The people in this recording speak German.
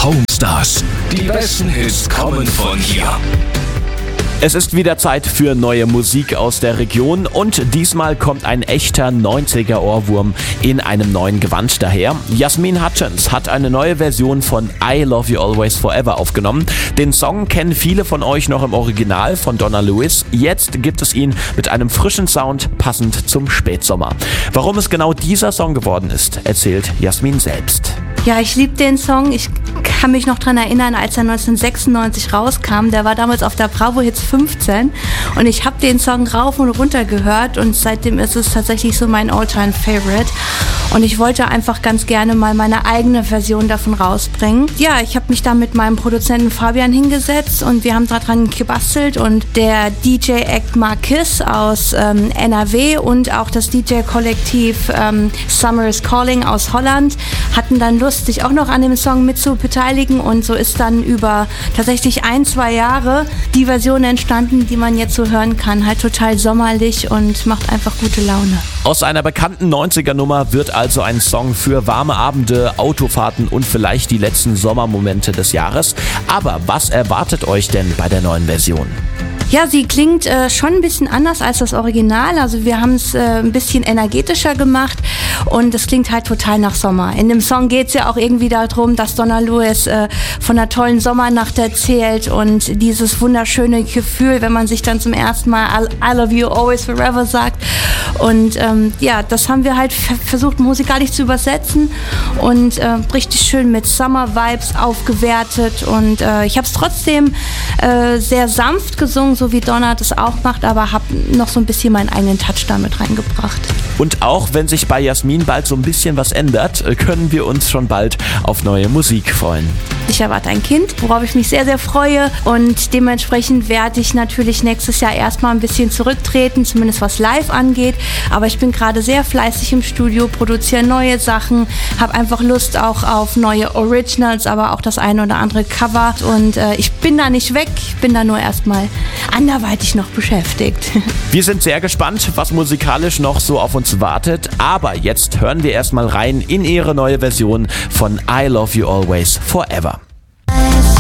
Homestars. Die besten Hits kommen von hier. Es ist wieder Zeit für neue Musik aus der Region und diesmal kommt ein echter 90er-Ohrwurm in einem neuen Gewand daher. Yasmine Hutchins hat eine neue Version von I Love You Always Forever aufgenommen. Den Song kennen viele von euch noch im Original von Donna Lewis. Jetzt gibt es ihn mit einem frischen Sound, passend zum Spätsommer. Warum es genau dieser Song geworden ist, erzählt Yasmine selbst. Ja, ich liebe den Song. Ich kann mich noch daran erinnern, als er 1996 rauskam. Der war damals auf der Bravo Hits 15 und ich habe den Song rauf und runter gehört und seitdem ist es tatsächlich so mein All-Time-Favorite. Und ich wollte einfach ganz gerne mal meine eigene Version davon rausbringen. Ja, ich habe mich da mit meinem Produzenten Fabian hingesetzt und wir haben daran gebastelt und der DJ-Act Marquis aus NRW und auch das DJ-Kollektiv Summer is Calling aus Holland hatten dann Lust, sich auch noch an dem Song mit zu beteiligen und so ist dann über tatsächlich 1-2 Jahre die Version entstanden, die man jetzt so hören kann. Halt total sommerlich und macht einfach gute Laune. Aus einer bekannten 90er-Nummer wird also ein Song für warme Abende, Autofahrten und vielleicht die letzten Sommermomente des Jahres. Aber was erwartet euch denn bei der neuen Version? Ja, sie klingt schon ein bisschen anders als das Original. Also wir haben es ein bisschen energetischer gemacht und es klingt halt total nach Sommer. In dem Song geht es ja auch irgendwie darum, dass Donna Lewis von einer tollen Sommernacht erzählt und dieses wunderschöne Gefühl, wenn man sich dann zum ersten Mal I love you always forever sagt. Und ja, das haben wir halt versucht musikalisch zu übersetzen und richtig schön mit Summer-Vibes aufgewertet. Und ich habe es trotzdem sehr sanft gesungen, so wie Donna das auch macht, aber habe noch so ein bisschen meinen eigenen Touch damit reingebracht. Und auch wenn sich bei Yasmine bald so ein bisschen was ändert, können wir uns schon bald auf neue Musik freuen. Ich erwarte ein Kind, worauf ich mich sehr, sehr freue und dementsprechend werde ich natürlich nächstes Jahr erstmal ein bisschen zurücktreten, zumindest was live angeht, aber ich bin gerade sehr fleißig im Studio, produziere neue Sachen, habe einfach Lust auch auf neue Originals, aber auch das eine oder andere Cover und ich bin da nicht weg, ich bin da nur erstmal anderweitig noch beschäftigt. Wir sind sehr gespannt, was musikalisch noch so auf uns wartet, aber jetzt hören wir erstmal rein in ihre neue Version von I Love You Always Forever.